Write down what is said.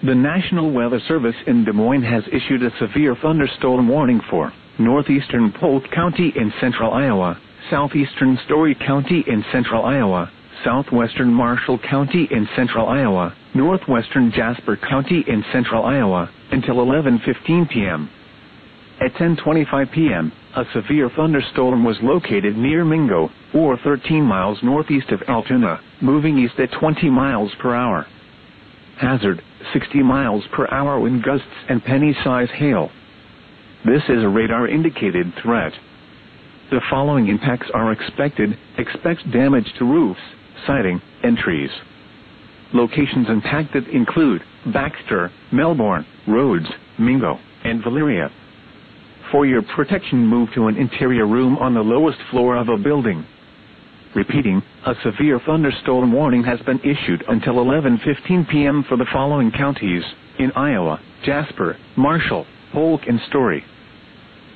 The National Weather Service in Des Moines has issued a severe thunderstorm warning for northeastern Polk County in central Iowa, southeastern Story County in central Iowa, southwestern Marshall County in central Iowa, northwestern Jasper County in central Iowa, until 11:15 p.m. At 10:25 p.m., a severe thunderstorm was located near Mingo, or 13 miles northeast of Altoona, moving east at 20 miles per hour. Hazard, 60 miles per hour wind gusts and penny-size hail. This is a radar-indicated threat. The following impacts are expected. Expect damage to roofs, siding, and trees. Locations impacted include Baxter, Melbourne, Rhodes, Mingo, and Valeria. For your protection, move to an interior room on the lowest floor of a building. Repeating, a severe thunderstorm warning has been issued until 11:15 p.m. for the following counties in Iowa: Jasper, Marshall, Polk, and Story.